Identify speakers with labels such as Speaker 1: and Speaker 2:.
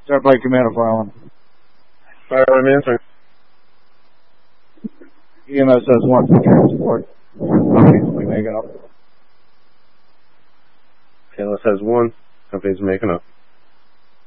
Speaker 1: Start by command of Farland.
Speaker 2: Fire, I'm answering.
Speaker 1: EMS says 1 for transport. Companies we making up.
Speaker 2: KLS has 1. Companies making up.